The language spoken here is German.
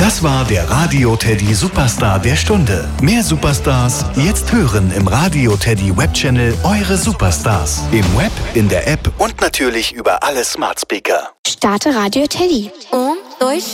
Das war der Radio Teddy Superstar der Stunde. Mehr Superstars jetzt hören im Radio Teddy Webchannel Eure Superstars. Im Web, in der App und natürlich über alle Smart Speaker. Starte Radio Teddy. 1, 2,